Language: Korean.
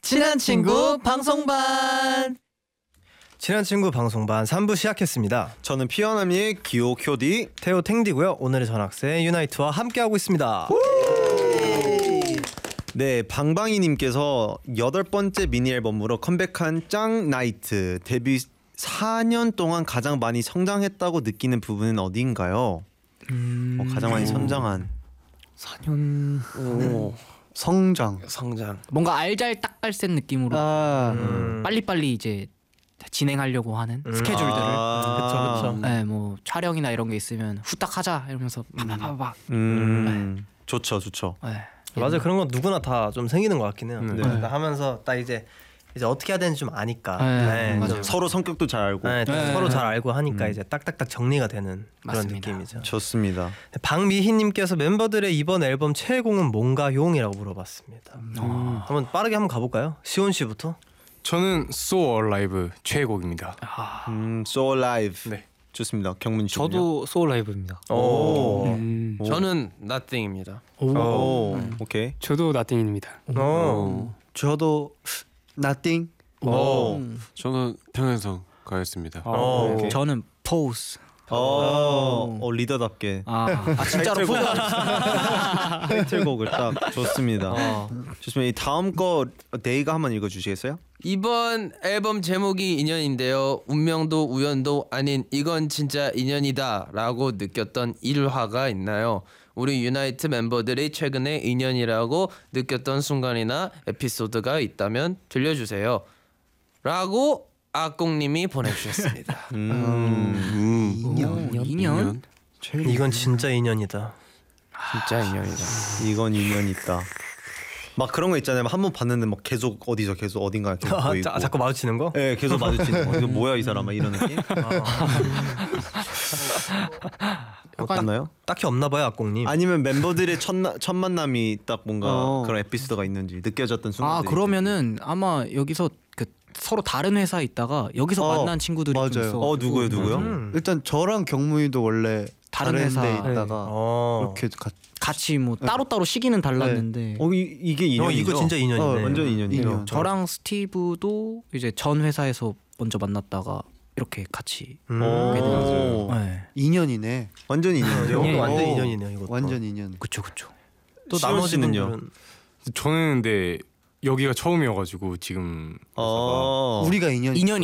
친한 친구 방송반. 친한 친구 방송반 3부 시작했습니다. 저는 피어남이의 기호 큐디 태호 탱디고요. 오늘의 전학생 유나이트와 함께하고 있습니다. 네, 방방이님께서 8번째 미니 앨범으로 컴백한 짱 나이트 데뷔 4년 동안 가장 많이 성장했다고 느끼는 부분은 어디인가요? 가장 많이 성장한 4년 성장. 뭔가 알잘딱갈센 느낌으로 빨리빨리 이제 진행하려고 하는 스케줄들을. 그쵸. 네, 뭐 촬영이나 이런 게 있으면 후딱 하자 이러면서 파파파박. 좋죠. 네. 맞아요. 그런 건 누구나 다 좀 생기는 것 같긴 해요. 네. 그러니까 하면서 딱 이제 어떻게 해야 되는지 좀 아니까. 네, 맞아요. 좀 서로 성격도 잘 알고. 네, 네. 서로 잘 알고 하니까 이제 딱딱딱 정리가 되는 그런 맞습니다. 느낌이죠. 좋습니다. 박미희님께서 멤버들의 이번 앨범 최애곡은 뭔가요?이라고 물어봤습니다. 한번 빠르게 한번 가볼까요? 시온 씨부터. 저는 So Alive 최애곡입니다. So Alive. 네. 좋습니다. 경문 씨. 저도 소울 라이브입니다. 오. 저는 Nothing입니다. 오. 오케이. 저도 Nothing입니다. 저도 Nothing. 오. 저는 평행선 가였습니다. 오케이. 저는 포스. 리더답게 진짜로 포스. 타이틀곡을 딱 좋습니다. 좋습니다. 이 다음 거 데이가 한번 읽어주시겠어요? 이번 앨범 제목이 인연인데요. 운명도 우연도 아닌 이건 진짜 인연이다 라고 느꼈던 일화가 있나요? 우리 유나이트 멤버들이 최근에 인연이라고 느꼈던 순간이나 에피소드가 있다면 들려주세요 라고 아꽁님이 보내주셨습니다. 인연? 이건 진짜 인연이다. 진짜 인연이다. 이건 인연 있다. 막 그런 거 있잖아요. 한 번 봤는데 막 계속 어딘가에 계속 보이고. 자꾸 마주치는 거? 네, 계속 마주치는 거. 이거 뭐야 이 사람? 이런 느낌? 어땠나요? 딱히 없나 봐요, 악공님. 아니면 멤버들의 첫 만남이 딱 뭔가 그런 에피소드가 있는지 느껴졌던 순간. 그러면은 아마 여기서 그 서로 다른 회사에 있다가 여기서 만난 친구들이 좀 맞아요. 있어. 누구요? 일단 저랑 경무이도 원래 다른 다른 회사. 데 있다가 이렇게 같이 뭐 따로따로 시기는 달랐는데 이게 인연이죠? 이거 진짜 인연이네. 완전 인연이죠. 인연. 저랑 스티브도 이제 전 회사에서 먼저 만났다가 이렇게 같이 오. 오게 돼가지고. 네. 인연이네. 완전 인연이죠. 이것도 완전 오. 인연이네요. 이것도. 완전 인연. 그쵸. 또 시온 나머지 씨는요? 분들은 저는 근데 여기가 처음이어가지고 지금 우리가 인연. 인연이